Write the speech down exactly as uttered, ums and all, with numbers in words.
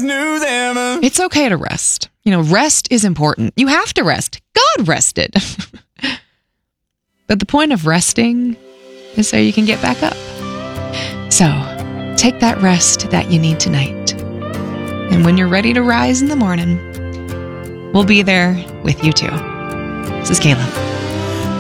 snooze hammer. It's okay to rest. You know, rest is important. You have to rest. God rested. But the point of resting is so you can get back up. So, take that rest that you need tonight. And when you're ready to rise in the morning, we'll be there with you too. This is Kayla.